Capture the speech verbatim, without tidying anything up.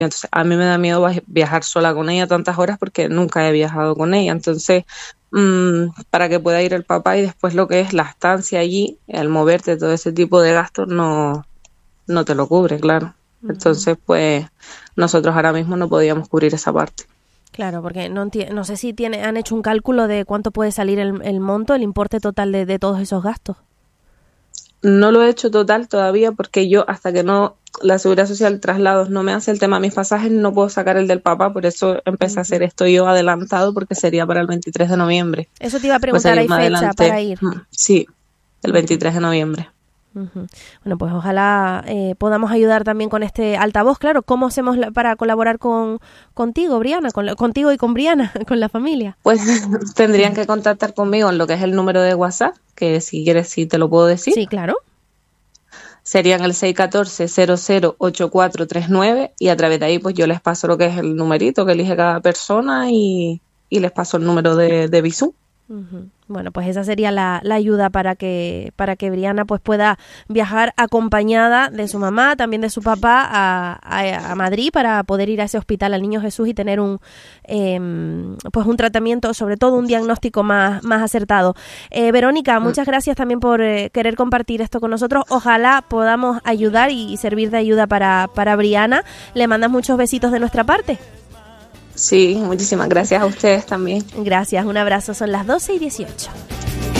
Entonces, a mí me da miedo viajar sola con ella tantas horas porque nunca he viajado con ella. Entonces, mmm, para que pueda ir el papá y después lo que es la estancia allí, el moverte, todo ese tipo de gastos, no, no te lo cubre, claro. Uh-huh. Entonces, pues, nosotros ahora mismo no podíamos cubrir esa parte. Claro, porque no, enti- no sé si tiene, han hecho un cálculo de cuánto puede salir el, el monto, el importe total de, de todos esos gastos. No lo he hecho total todavía porque yo hasta que no la Seguridad Social Traslados no me hace el tema de mis pasajes no puedo sacar el del papá, por eso empecé uh-huh. a hacer esto yo adelantado porque sería para el veintitrés de noviembre. Eso te iba a preguntar, pues ¿hay fecha adelante, para ir? Sí, el veintitrés de noviembre. Uh-huh. Bueno, pues ojalá eh, podamos ayudar también con este altavoz. Claro, ¿cómo hacemos la, para colaborar con contigo, Briana? Con la, contigo y con Briana, con la familia. Pues tendrían que contactar conmigo en lo que es el número de WhatsApp, que si quieres sí te lo puedo decir. Sí, claro. Serían el seis uno cuatro, cero cero ocho cuatro tres nueve y a través de ahí pues yo les paso lo que es el numerito que elige cada persona y, y les paso el número de, de Bizum. Uh-huh. Bueno, pues esa sería la, la ayuda para que para que Briana pues pueda viajar acompañada de su mamá, también de su papá a, a, a Madrid para poder ir a ese hospital al Niño Jesús y tener un eh, pues un tratamiento, sobre todo un diagnóstico más, más acertado. Eh, Verónica, muchas gracias también por eh, querer compartir esto con nosotros. Ojalá podamos ayudar y servir de ayuda para, para Briana. Le mandas muchos besitos de nuestra parte. Sí, muchísimas gracias a ustedes también. Gracias, un abrazo. Son las doce y dieciocho.